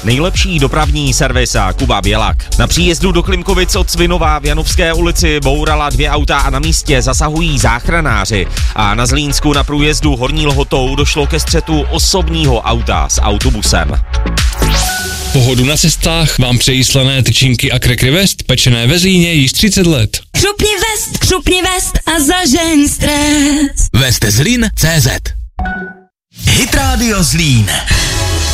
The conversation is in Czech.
Nejlepší dopravní servis a Kuba Bělak. Na příjezdu do Klimkovic od Cvinova v Janovské ulici bourala 2 auta a na místě zasahují záchranáři. A na Zlínsku na průjezdu Horní Lhotou došlo ke střetu osobního auta s autobusem. Pohodu na cestách vám přejí slané tyčinky a Krekry West, pečené ve Zlíně již 30 let. Křupni vest a zažeň stres. Westzlin.cz Hit Radio Zlín.